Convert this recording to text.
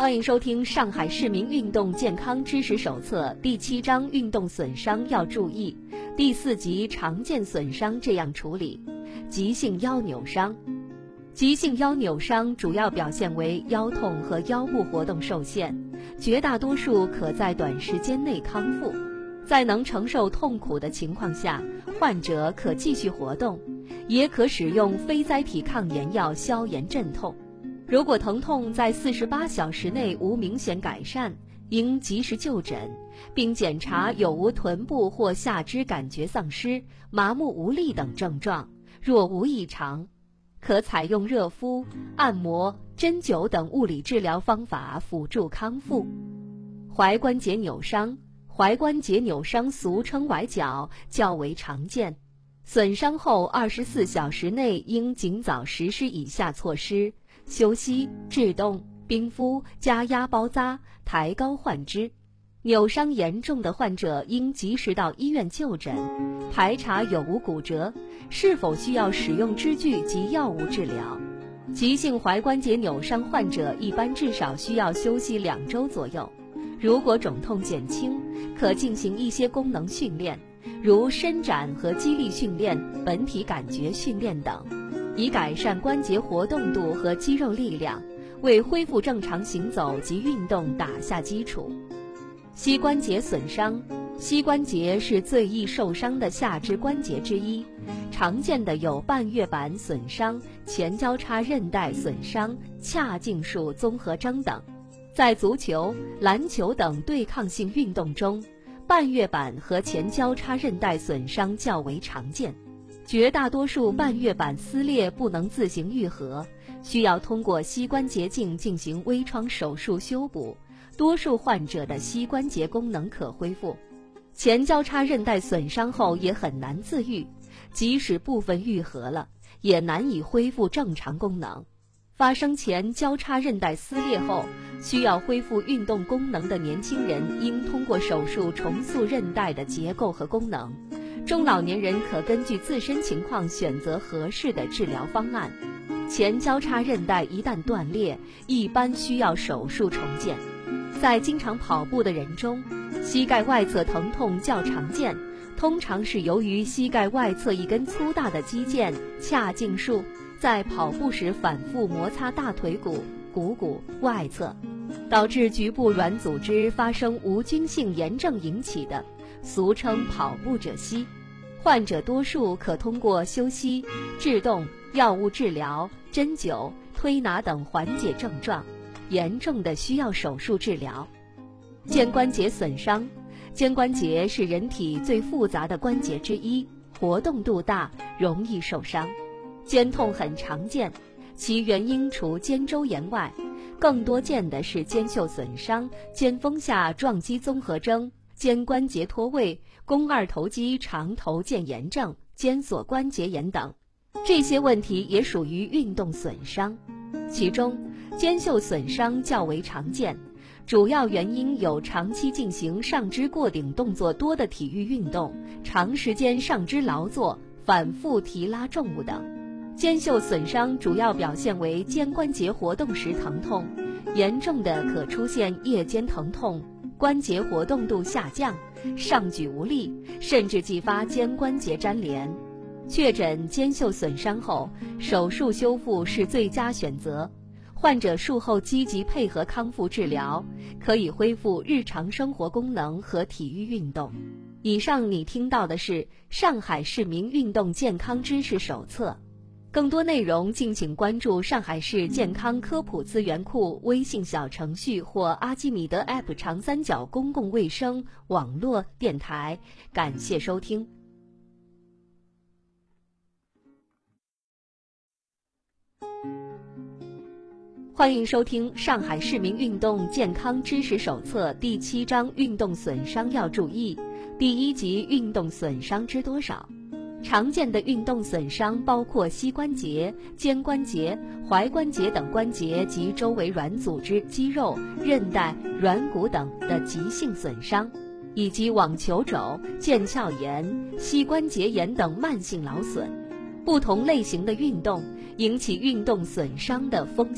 欢迎收听《上海市民运动健康知识手册》第7章运动损伤要注意，第4集常见损伤这样处理。急性腰扭伤。急性腰扭伤主要表现为腰痛和腰部活动受限，绝大多数可在短时间内康复。在能承受痛苦的情况下，患者可继续活动，也可使用非甾体抗炎药消炎镇痛。如果疼痛在48小时内无明显改善，应及时就诊，并检查有无臀部或下肢感觉丧失、麻木无力等症状。若无异常，可采用热敷、按摩、针灸等物理治疗方法辅助康复。踝关节扭伤。踝关节扭伤俗称崴脚，较为常见。损伤后24小时内应尽早实施以下措施：休息、制动、冰敷、加压包扎、抬高患肢。扭伤严重的患者应及时到医院就诊，排查有无骨折，是否需要使用支具及药物治疗。急性踝关节扭伤患者一般至少需要休息2周左右。如果肿痛减轻，可进行一些功能训练，如伸展和肌力训练、本体感觉训练等，以改善关节活动度和肌肉力量，为恢复正常行走及运动打下基础。膝关节损伤。膝关节是最易受伤的下肢关节之一，常见的有半月板损伤、前交叉韧带损伤、髂胫束综合征等。在足球、篮球等对抗性运动中，半月板和前交叉韧带损伤较为常见。绝大多数半月板撕裂不能自行愈合，需要通过膝关节镜进行微创手术修补，多数患者的膝关节功能可恢复。前交叉韧带损伤后也很难自愈，即使部分愈合了，也难以恢复正常功能。发生前交叉韧带撕裂后，需要恢复运动功能的年轻人应通过手术重塑韧带的结构和功能。中老年人可根据自身情况选择合适的治疗方案。前交叉韧带一旦断裂，一般需要手术重建。在经常跑步的人中，膝盖外侧疼痛较常见，通常是由于膝盖外侧一根粗大的肌腱髂胫束在跑步时反复摩擦大腿骨、股骨外侧，导致局部软组织发生无菌性炎症引起的，俗称跑步者膝。患者多数可通过休息、制动、药物治疗、针灸、推拿等缓解症状，严重的需要手术治疗。肩关节损伤。肩关节是人体最复杂的关节之一，活动度大，容易受伤。肩痛很常见，其原因除肩周炎外，更多见的是肩袖损伤、肩峰下撞击综合征、肩关节脱位、肱二头肌长头腱炎症、肩锁关节炎等。这些问题也属于运动损伤，其中肩袖损伤较为常见，主要原因有长期进行上肢过顶动作多的体育运动、长时间上肢劳作、反复提拉重物等。肩袖损伤主要表现为肩关节活动时疼痛，严重的可出现夜间疼痛、关节活动度下降、上举无力，甚至继发肩关节粘连。确诊肩袖损伤后，手术修复是最佳选择。患者术后积极配合康复治疗，可以恢复日常生活功能和体育运动。以上你听到的是上海市民运动健康知识手册。更多内容敬请关注上海市健康科普资源库微信小程序或阿基米德 App 长三角公共卫生网络电台。感谢收听。欢迎收听上海市民运动健康知识手册第7章运动损伤要注意，第1集运动损伤知多少。常见的运动损伤包括膝关节、肩关节、踝关节等关节及周围软组织、肌肉、韧带、软骨等的急性损伤，以及网球肘、腱鞘炎、膝关节炎等慢性劳损。不同类型的运动引起运动损伤的风险